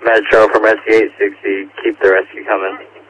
Metro from SC 860, keep the rescue coming.